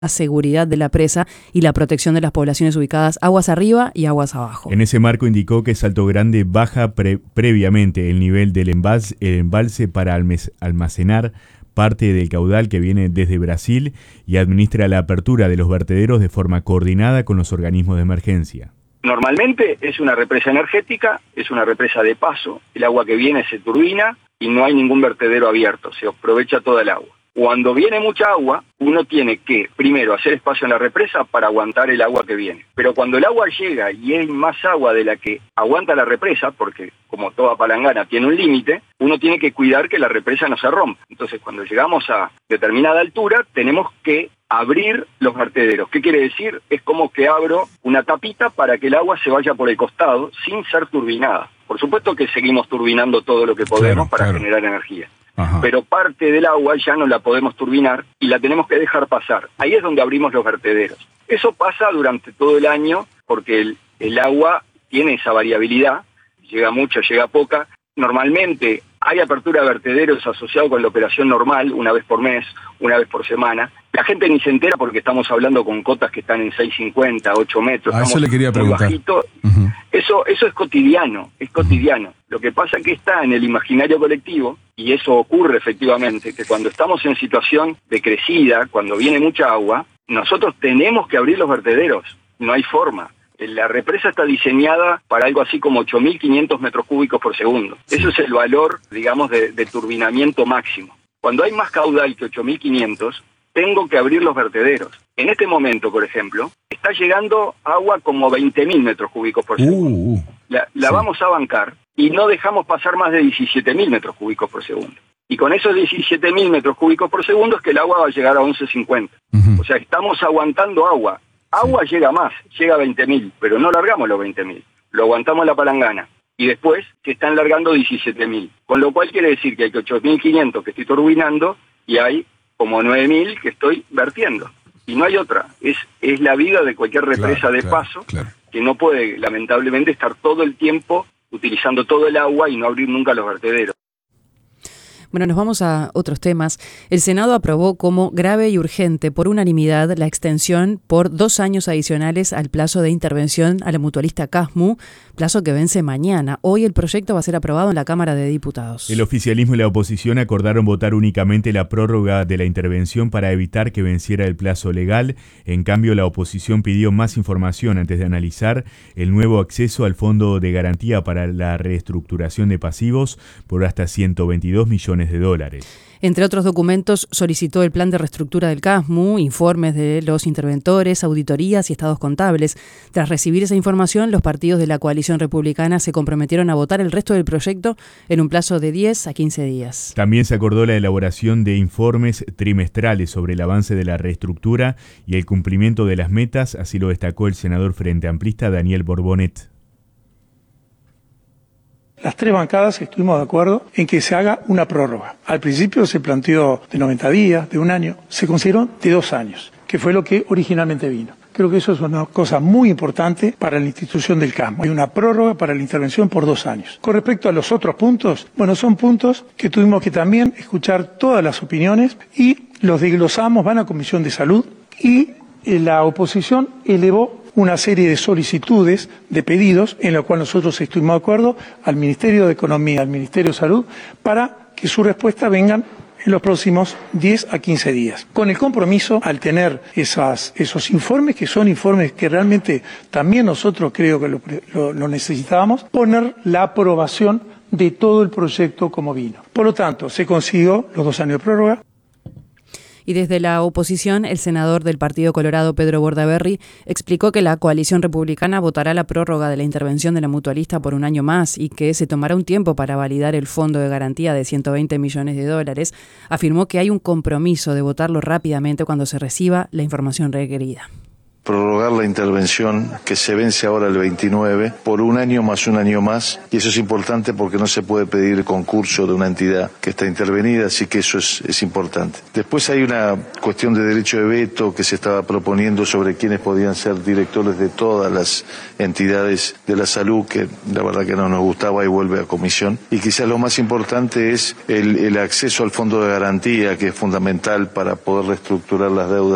seguridad de la presa y la protección de las poblaciones ubicadas aguas arriba y aguas abajo. En ese marco indicó que Salto Grande baja previamente el nivel del embalse para almacenar parte del caudal que viene desde Brasil y administra la apertura de los vertederos de forma coordinada con los organismos de emergencia. Normalmente es una represa energética, es una represa de paso, el agua que viene se turbina y no hay ningún vertedero abierto, se aprovecha toda el agua. Cuando viene mucha agua, uno tiene que, primero, hacer espacio en la represa para aguantar el agua que viene. Pero cuando el agua llega y hay más agua de la que aguanta la represa, porque como toda palangana tiene un límite, uno tiene que cuidar que la represa no se rompa. Entonces, cuando llegamos a determinada altura, tenemos que abrir los vertederos. ¿Qué quiere decir? Es como que abro una tapita para que el agua se vaya por el costado sin ser turbinada. Por supuesto que seguimos turbinando todo lo que podemos para generar energía. Ajá. Pero parte del agua ya no la podemos turbinar y la tenemos que dejar pasar. Ahí es donde abrimos los vertederos. Eso pasa durante todo el año porque el agua tiene esa variabilidad, llega mucha, llega poca. Normalmente hay apertura de vertederos asociado con la operación normal, una vez por mes, una vez por semana. La gente ni se entera porque estamos hablando con cotas que están en 6,50, 8 metros. A eso le quería preguntar. Eso es cotidiano, es cotidiano. Lo que pasa es que está en el imaginario colectivo, y eso ocurre efectivamente, que cuando estamos en situación de crecida, cuando viene mucha agua, nosotros tenemos que abrir los vertederos, no hay forma. La represa está diseñada para algo así como 8.500 metros cúbicos por segundo. Sí. Eso es el valor, digamos, de turbinamiento máximo. Cuando hay más caudal que 8.500, tengo que abrir los vertederos. En este momento, por ejemplo, está llegando agua como 20.000 metros cúbicos por segundo. La sí. Vamos a bancar y no dejamos pasar más de 17.000 metros cúbicos por segundo. Y con esos 17.000 metros cúbicos por segundo es que el agua va a llegar a 11.50. O sea, estamos aguantando agua. Agua llega más, llega a 20.000, pero no largamos los 20.000. Lo aguantamos en la palangana. Y después se están largando 17.000. Con lo cual quiere decir que hay 8.500 que estoy turbinando y hay como 9.000 que estoy vertiendo. Y no hay otra. Es la vida de cualquier represa de paso que no puede, lamentablemente, estar todo el tiempo utilizando todo el agua y no abrir nunca los vertederos. Bueno, nos vamos a otros temas. El Senado aprobó como grave y urgente por unanimidad la extensión por 2 años adicionales al plazo de intervención a la mutualista CASMU, plazo que vence mañana. Hoy el proyecto va a ser aprobado en la Cámara de Diputados. El oficialismo y la oposición acordaron votar únicamente la prórroga de la intervención para evitar que venciera el plazo legal. En cambio, la oposición pidió más información antes de analizar el nuevo acceso al Fondo de Garantía para la Reestructuración de Pasivos por hasta $122 millones. Entre otros documentos, solicitó el plan de reestructura del CASMU, informes de los interventores, auditorías y estados contables. Tras recibir esa información, los partidos de la coalición republicana se comprometieron a votar el resto del proyecto en un plazo de 10 a 15 días. También se acordó la elaboración de informes trimestrales sobre el avance de la reestructura y el cumplimiento de las metas, así lo destacó el senador Frente Amplista Daniel Borbonet. Las 3 bancadas estuvimos de acuerdo en que se haga una prórroga. Al principio se planteó de 90 días, de 1 año, se consideró de 2 años, que fue lo que originalmente vino. Creo que eso es una cosa muy importante para la institución del CASMU. Hay una prórroga para la intervención por 2 años. Con respecto a los otros puntos, bueno, son puntos que tuvimos que también escuchar todas las opiniones y los desglosamos, van a Comisión de Salud y la oposición elevó una serie de solicitudes, de pedidos, en lo cual nosotros estuvimos de acuerdo al Ministerio de Economía, al Ministerio de Salud, para que su respuesta vengan en los próximos 10 a 15 días. Con el compromiso, al tener esos informes, que son informes que realmente también nosotros creo que lo necesitábamos, poner la aprobación de todo el proyecto como vino. Por lo tanto, se consiguió los 2 años de prórroga. Y desde la oposición, el senador del Partido Colorado, Pedro Bordaberry, explicó que la coalición republicana votará la prórroga de la intervención de la mutualista por 1 año más y que se tomará un tiempo para validar el fondo de garantía de $120 millones. Afirmó que hay un compromiso de votarlo rápidamente cuando se reciba la información requerida. Prorrogar la intervención que se vence ahora el 29 por 1 año más 1 año más, y eso es importante porque no se puede pedir concurso de una entidad que está intervenida, así que eso es importante. Después hay una cuestión de derecho de veto que se estaba proponiendo sobre quiénes podían ser directores de todas las entidades de la salud, que la verdad que no nos gustaba y vuelve a comisión. Y quizás lo más importante es el acceso al fondo de garantía, que es fundamental para poder reestructurar las deudas